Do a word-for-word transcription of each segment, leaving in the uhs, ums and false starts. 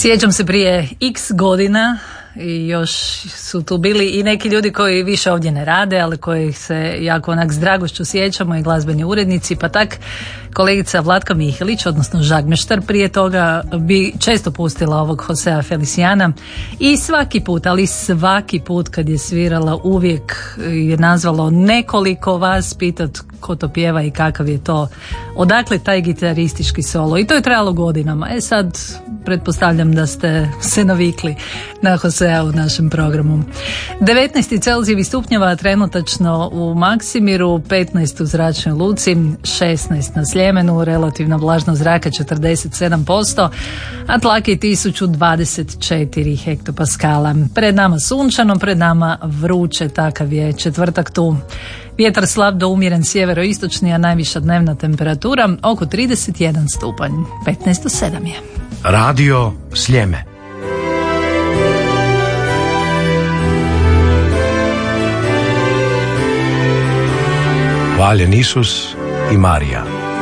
Sjećam se prije x godina i još su tu bili i neki ljudi koji više ovdje ne rade, ali koji se jako onak s dragošću sjećamo, i glazbeni urednici, pa tak kolegica Vlatka Mihelić, odnosno Žagmeštar prije toga, bi često pustila ovog Josea Feliciana i svaki put, ali svaki put kad je svirala uvijek je nazvalo nekoliko vas pitat ko to pjeva i kakav je to, odakle taj gitaristički solo, i to je trajalo godinama. E sad, pretpostavljam da ste se navikli na Josea u našem programu. devetnaest Celzijevih stupnjeva trenutačno u Maksimiru, petnaest u Zračnoj luci, šesnaest na Sljemenu, relativna vlažnost zraka četrdeset sedam posto, a tlak je tisuću dvadeset četiri hektopaskala. Pred nama sunčano, pred nama vruće, takav je četvrtak tu. Vjetar slab do umjeren sjeveroistočni, a najviša dnevna temperatura oko trideset jedan stupanj, petnaest do sedam je. Radio Sljeme. Hvaljen Isus i Marija.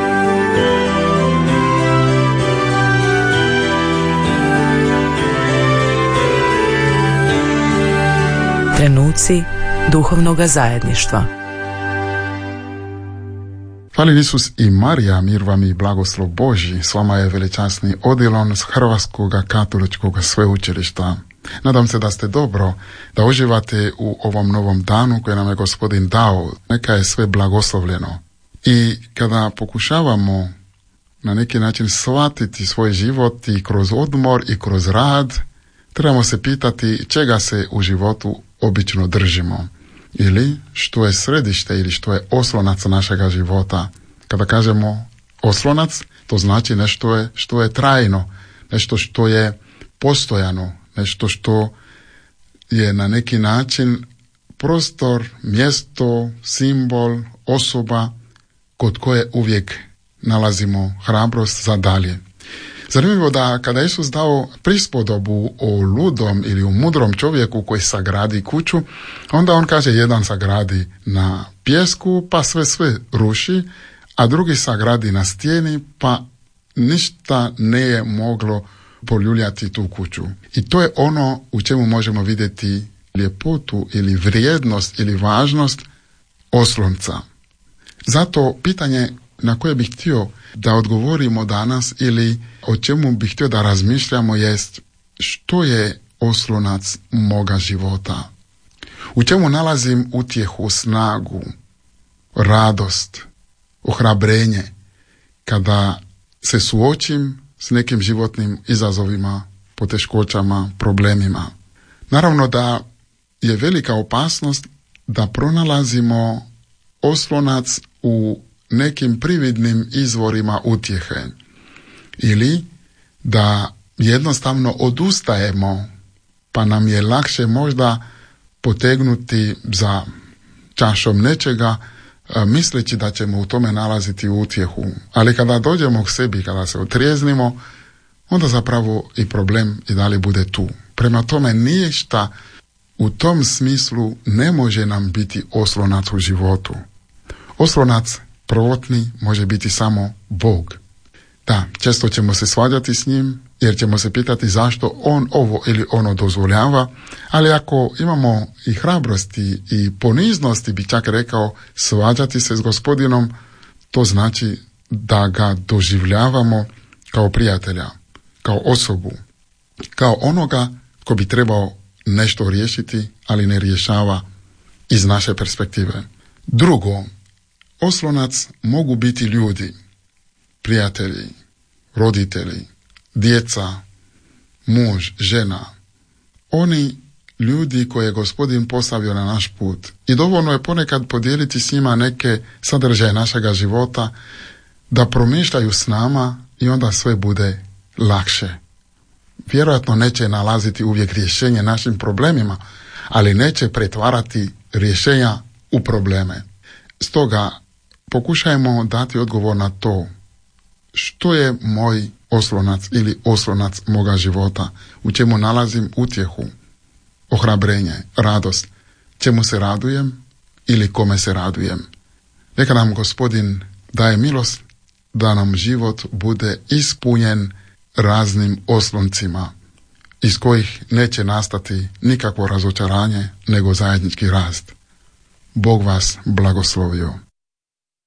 Trenuci duhovnoga zajedništva. Hvaljen Isus i Marija, mir vam i blagoslov Božji. S vama je veličasni Odilon s Hrvatskog katoličkog sveučilišta. Nadam se da ste dobro, da uživate u ovom novom danu koji nam je Gospodin dao. Neka je sve blagoslovljeno. I kada pokušavamo na neki način shvatiti svoj život i kroz odmor i kroz rad, trebamo se pitati čega se u životu obično držimo. Ili što je središte ili što je oslonac našega života. Kada kažemo oslonac, to znači nešto je, što je trajno, nešto što je postojano, nešto što je na neki način prostor, mjesto, simbol, osoba kod koje uvijek nalazimo hrabrost za dalje. Zanimljivo da kada je Isus dao prispodobu o ludom ili o mudrom čovjeku koji sagradi kuću, onda on kaže jedan sagradi na pijesku pa sve sve ruši, a drugi sagradi na stijeni pa ništa ne je moglo poljuljati tu kuću. I to je ono u čemu možemo vidjeti ljepotu ili vrijednost ili važnost oslonca. Zato pitanje na koje bih htio da odgovorimo danas ili o čemu bih htio da razmišljamo jest što je oslonac moga života. U čemu nalazim utjehu, snagu, radost, ohrabrenje kada se suočim s nekim životnim izazovima, poteškoćama, problemima. Naravno da je velika opasnost da pronalazimo oslonac u nekim prividnim izvorima utjehe ili da jednostavno odustajemo pa nam je lakše možda potegnuti za čašom nečega misleći da ćemo u tome nalaziti utjehu. Ali kada dođemo k sebi, kada se otrijeznimo, onda zapravo i problem i dalje bude tu. Prema tome ništa u tom smislu ne može nam biti oslonac u životu. Oslonac prvotni može biti samo Bog. Da, često ćemo se svađati s njim, jer ćemo se pitati zašto on ovo ili ono dozvoljava, ali ako imamo i hrabrosti i poniznosti, bi čak rekao, svađati se s Gospodinom, to znači da ga doživljavamo kao prijatelja, kao osobu, kao onoga ko bi trebao nešto riješiti, ali ne rješava iz naše perspektive. Drugo, oslonac mogu biti ljudi, prijatelji, roditelji, djeca, muž, žena. Oni ljudi koje je Gospodin postavio na naš put. I dovoljno je ponekad podijeliti s njima neke sadržaje našega života, da promišljaju s nama i onda sve bude lakše. Vjerojatno neće nalaziti uvijek rješenje našim problemima, ali neće pretvarati rješenja u probleme. Stoga pokušajmo dati odgovor na to što je moj oslonac ili oslonac moga života, u čemu nalazim utjehu, ohrabrenje, radost, čemu se radujem ili kome se radujem. Neka nam Gospodin daje milost da nam život bude ispunjen raznim osloncima, iz kojih neće nastati nikakvo razočaranje, nego zajednički rast. Bog vas blagoslovio.